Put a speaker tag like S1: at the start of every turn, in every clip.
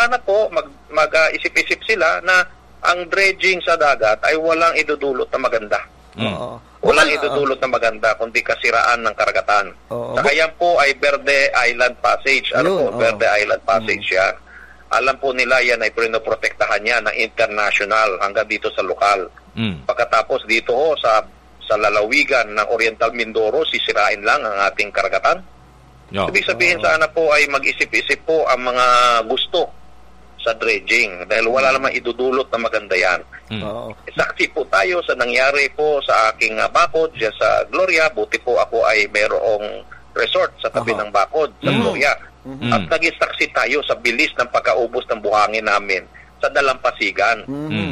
S1: sana po mag-isip-isip sila na ang dredging sa dagat ay walang idudulot na maganda. Walang idudulot na maganda, kundi kasiraan ng karagatan. Saka yan po ay Verde Island Passage. Verde Island Passage yan. Alam po nila yan ay pinoprotektahan yan ng international hanggang dito sa lokal. Pagkatapos dito sa lalawigan ng Oriental Mindoro, sisirain lang ang ating karagatan. Ibig sabihin sana po ay mag-isip-isip po ang mga gusto sa dredging dahil wala namang idudulot na maganda yan. Saksi po tayo sa nangyari po sa aking bakod dyan sa Gloria. Buti po ako ay mayroong resort sa tabi ng bakod sa Gloria. At naging saksi tayo sa bilis ng pagkaubos ng buhangin namin sa Dalampasigan.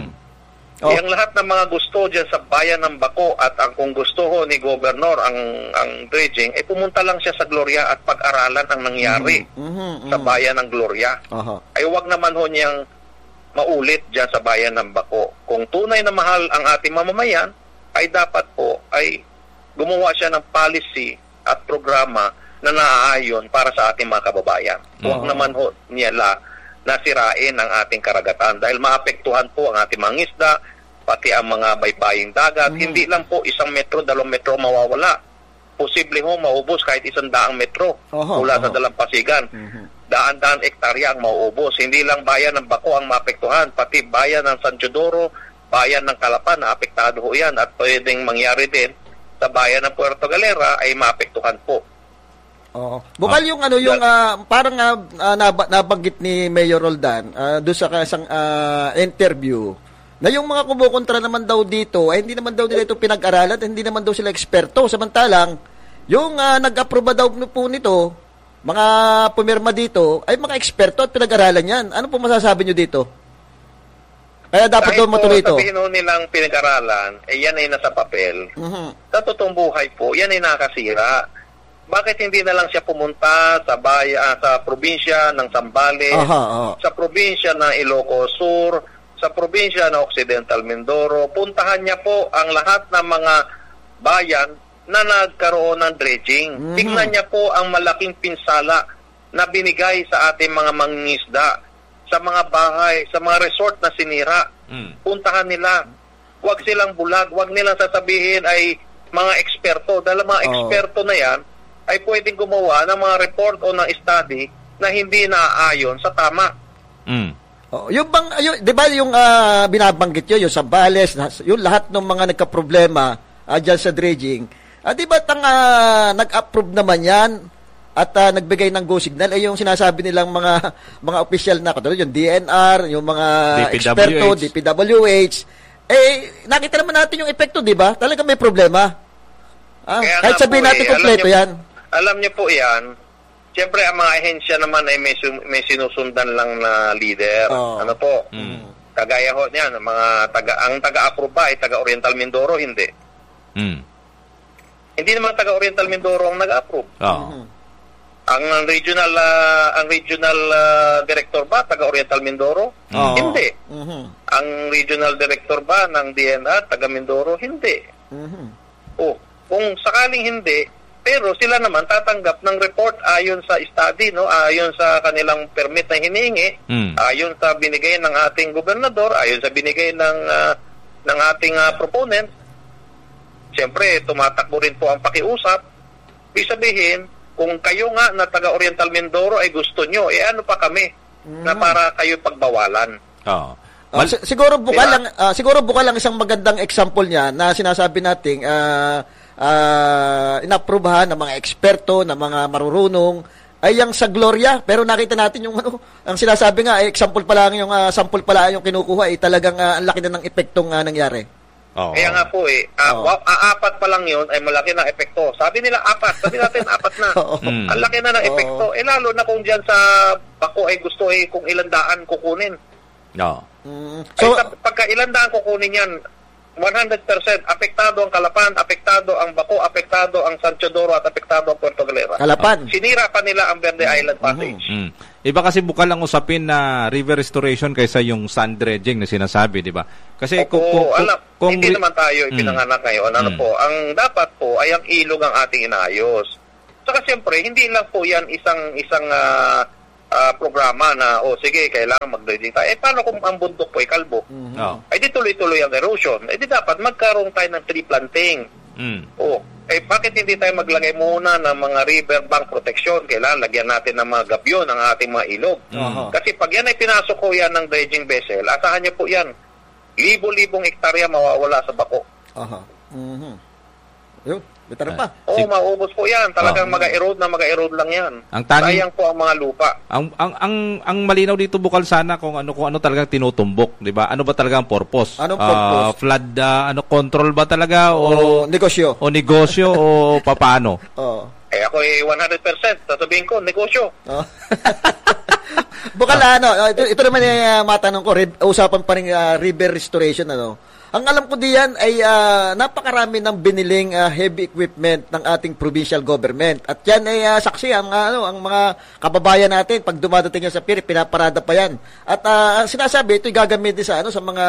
S1: Ang lahat ng mga gusto dyan sa bayan ng Bako at kung gusto ho ni Gobernador ang dredging, pumunta lang siya sa Gloria at pag-aralan ang nangyari sa bayan ng Gloria. Ay wag naman ho niyang maulit dyan sa bayan ng Bako. Kung tunay na mahal ang ating mamamayan, ay dapat po ay gumawa siya ng policy at programa na naaayon para sa ating mga kababayan. Huwag naman ho nila nasirain ang ating karagatan dahil maapektuhan po ang ating mga isda, pati ang mga baybaying dagat. Hindi lang po 1 metro, 2 metro mawawala. Posible ho maubos kahit 100 metro mula sa Dalampasigan. Daan-daan ektarya ang mauubos. Hindi lang bayan ng Bako ang maapektuhan, pati bayan ng San Teodoro, bayan ng Calapan, naapektado ho yan. At pwedeng mangyari din sa bayan ng Puerto Galera ay maapektuhan po.
S2: Bukal yung parang nabanggit ni Mayor Roldan doon sa isang interview na yung mga kumukontra naman daw dito ay hindi naman daw nila ito pinag-aralan at hindi naman daw sila eksperto. Samantalang yung nag-aproba daw po nito, mga pumirma dito ay mga eksperto at pinag-aralan yan. Ano po masasabi nyo dito? Kaya dapat daw matuloy ito.
S1: Sabihin nilang pinag-aralan, yan ay nasa papel. Sa totoong buhay po, yan ay nakasira. Bakit hindi na lang siya pumunta sa sa probinsya ng Zambales, sa probinsya ng Ilocos Sur, sa probinsya ng Occidental Mindoro? Puntahan niya po ang lahat ng mga bayan na nagkaroon ng dredging. Tingnan niya po ang malaking pinsala na binigay sa ating mga mangingisda, sa mga bahay, sa mga resort na sinira. Puntahan nila. Huwag silang bulag, huwag nilang sasabihin ay mga eksperto. Dahil mga eksperto na yan ay pwedeng gumawa ng mga report o ng study na hindi naaayon sa tama.
S2: Yung bang, di ba yung binabanggit yun, yung Zambales, yung lahat ng mga nagka-problema dyan sa dredging, di ba nag-approve naman yan at nagbigay ng go signal, yung sinasabi nilang mga opisyal na, katulad yung DNR, yung mga eksperto, DPWH, nakita naman natin yung epekto, di ba? Talaga may problema. Kahit sabihin natin kompleto yan.
S1: Alam niyo po yan, siyempre ang mga ahensya naman ay may sinusundan lang na leader. Ano po? Kagaya ho niyan, ang taga-approve ba ay taga-Oriental Mindoro? Hindi. Hindi naman taga-Oriental Mindoro ang nag-approve. Ang regional director ba taga-Oriental Mindoro? Hindi. Ang regional director ba ng DNR taga Mindoro? Hindi. Kung sakaling hindi, pero sila naman tatanggap ng report ayon sa study, no, ayon sa kanilang permit na hinihingi, ayon sa binigay ng ating gobernador, ayon sa binigay ng ating proponent. Siyempre, tumatakbo rin po ang pakiusap. Ibig sabihin, kung kayo nga na taga-Oriental Mindoro ay gusto nyo, ano pa kami na para kayo pagbawalan?
S2: Siguro buka lang isang magandang example niya na sinasabi nating inaprubahan ng mga eksperto, ng mga marurunong ay yung sa Gloria, pero nakita natin yung ang sinasabi nga example pa lang yung sample pala yung kinukuha talagang ang laki na ng epektong nangyari.
S1: Kaya nga po apat pa lang yun ay malaki na epekto. Sabi nila sabi natin apat na. Ang laki na ng epekto. Lalo na kung diyan sa Bako ay gusto kung ilang daan kukunin. So pagka ilang daan kukunin yan, 100% apektado ang Calapan, apektado ang Bako, apektado ang San Teodoro at apektado ang Puerto Galera.
S2: Calapan.
S1: Sinira pa nila ang Verde Island Passage.
S3: Iba kasi bukal lang usapin na river restoration kaysa yung sand dredging na sinasabi, di ba? Kasi kung
S1: hindi naman tayo ipinanganak ngayon. Po, ang dapat po ay ang ilog ang ating inaayos. Saka siyempre, hindi lang po yan isang programa na, sige, kailangan mag-dredging tayo. Paano kung ang bundok po ay kalbo? Ay di tuloy-tuloy ang erosion. Ay di dapat magkaroon tayo ng tree planting. Bakit hindi tayo maglagay muna ng mga riverbank protection? Kailangan lagyan natin ng mga gabyon ng ating mga ilog. Kasi pag yan ay pinasok ko yan ng dredging vessel, asahan niyo po yan, libo-libong hektarya mawawala sa bako.
S2: Yun, bitar pa.
S1: Maubos po yan. Talagang mag-erode lang yan. Sayang po ang mga lupa.
S3: Ang malinaw dito, Bukal, sana kung ano talagang tinutumbok, 'di ba? Ano ba talaga ang purpose?
S2: Anong purpose?
S3: Flood control ba talaga o
S2: negosyo? O
S3: negosyo o papaano?
S1: Ako 100% sasabihin ko, negosyo.
S2: Bukal, ito naman matanong ko, usapan pa rin river restoration, Ang alam ko diyan ay napakarami ng biniling heavy equipment ng ating provincial government. At yan ay saksi ang mga kababayan natin pag dumadating yan sa pier, pinaparada pa yan. At sinasabi ito gagamitin sa mga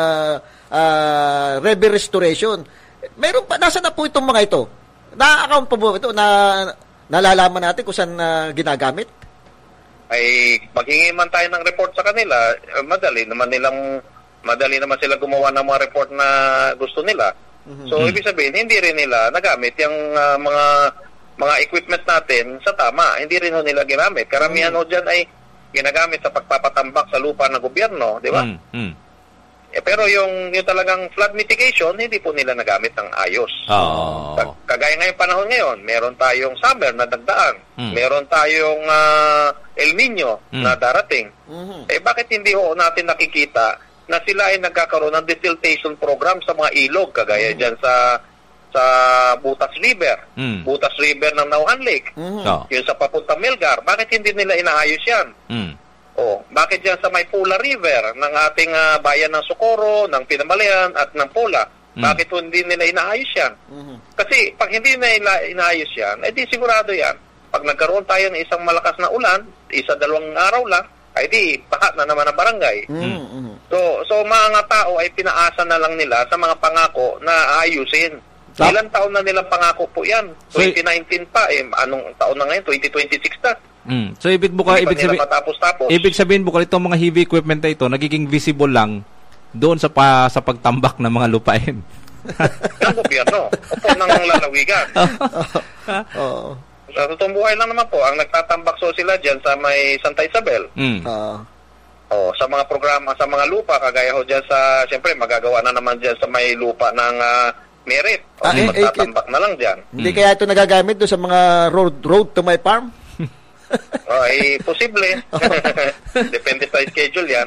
S2: river restoration. Meron pa, nasa na po itong mga ito? Na-account po ito na nalalaman natin kung saan ginagamit?
S1: Ay maghingi man tayo ng report sa kanila, madali naman sila gumawa ng mga report na gusto nila. So, ibig sabihin, hindi rin nila nagamit yung mga equipment natin sa tama. Hindi rin nila ginamit. Karamihan dyan ay ginagamit sa pagpapatambak sa lupa ng gobyerno, di ba? Pero yung talagang flood mitigation, hindi po nila nagamit ng ayos. Kagaya ngayong panahon ngayon, meron tayong summer na dagdaan. Meron tayong El Nino na darating. Bakit hindi natin nakikita na sila ay nagkakaroon ng desiltation program sa mga ilog, kagaya dyan sa Butas River. Butas River ng Nauhan Lake. Yun sa papunta Melgar. Bakit hindi nila inaayos yan? Bakit dyan sa may Pula River ng ating bayan ng Socorro, ng Pinamalayan at ng Pula? Bakit hindi nila inaayos yan? Kasi pag hindi nila inaayos yan, di sigurado yan. Pag nagkaroon tayo ng isang malakas na ulan, 1-2 araw lang, ay di baha na naman ang barangay. So mga tao ay pinaasa na lang nila sa mga pangako na ayusin. Ilang taon na nilang pangako po yan? 2019 pa, anong taon na ngayon? 2026 na.
S3: So ibig sabihin, Bukal, itong mga heavy equipment na ito nagiging visible lang doon sa pagtambak ng mga lupain.
S1: Ng gobyerno. Ng lalawigan. Sa totoong buhay lang naman po, ang nagtatambak sila dyan sa may Santa Isabel. Sa mga programa, sa mga lupa, kagaya dyan sa, siyempre, magagawa na naman dyan sa may lupa ng Merit. Magtatambak na lang dyan.
S2: Hindi kaya ito nagagamit doon sa mga road to my farm?
S1: Posible. Depende sa schedule yan.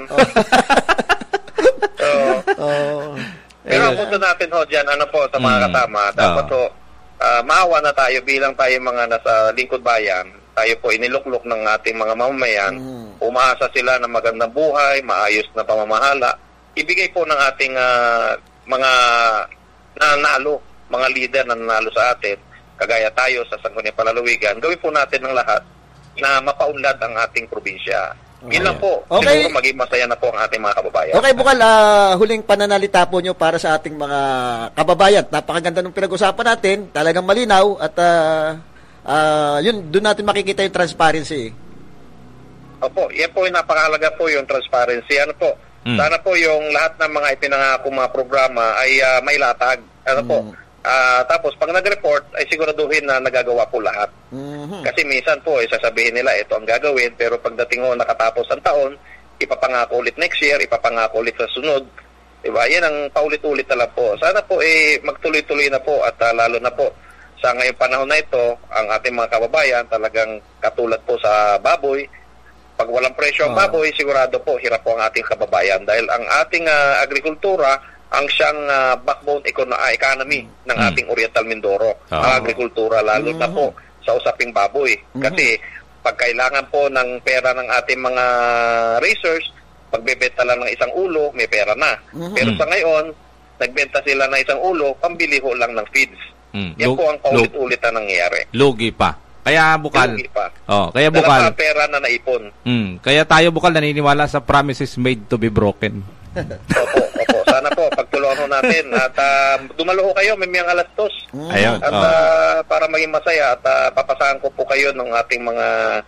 S1: Pero ang punto natin dyan, sa mga kasama, dapat maawa na tayo bilang tayo mga nasa lingkod bayan. Tayo po iniluklok ng ating mga mamamayan. Umaasa sila ng magandang buhay, maayos na pamamahala. Ibigay po ng ating mga nanalo, mga leader na nanalo sa atin, kagaya tayo sa Sangguniang Palalawigan, gawin po natin ng lahat na mapaunlad ang ating probinsya. Yun lang po. Siguro maging masaya na po ang ating mga kababayan.
S2: Okay, Bukal, huling pananalita po nyo para sa ating mga kababayan. Napakaganda ng pinag-usapan natin. Talagang malinaw at yun, doon natin makikita yung transparency.
S1: Opo, yan po yung napakahalaga po yung transparency. Sana po yung lahat ng mga ipinangako mga programa ay may latag. Tapos pag nag-report ay siguraduhin na nagagawa po lahat. Kasi minsan po sasabihin nila ito ang gagawin, pero pagdating nakatapos ang taon, ipapangako ulit next year, ipapangako ulit sa sunod. Diba? Yan ang paulit-ulit na lang po. Sana po magtuloy-tuloy na po at lalo na po sa ngayong panahon na ito, ang ating mga kababayan talagang katulad po sa baboy. Pag walang presyo ang baboy, sigurado po hirap po ang ating kababayan dahil ang ating agrikultura ang siyang backbone economy ng ating Oriental Mindoro. Ang agrikultura, lalo na po sa usaping baboy. Kasi pag kailangan po ng pera ng ating mga racers, pagbebenta lang ng isang ulo, may pera na. Pero sa ngayon, nagbenta sila ng isang ulo, pambili ho lang ng feeds. Yan po ang paulit-ulit na nangyayari.
S3: Lugi pa. Kaya Bukal.
S1: Lugi pa.
S3: Kaya Bukal.
S1: Dala pera na naipon.
S3: Kaya tayo, Bukal, naniniwala sa promises made to be broken.
S1: Opo. Sana po, pagtulungan natin. At dumalo kayo, may 2:00.
S3: Ayun.
S1: At para maging masaya at papasahan ko po kayo ng ating mga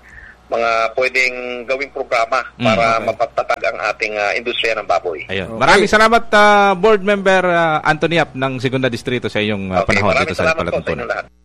S1: mga pwedeng gawing programa para mapagtatag ang ating industriya ng baboy.
S3: Ayun. Maraming salamat, Board Member Anthony Yap ng Segunda Distrito sa iyong panahon dito sa Palatuntunan.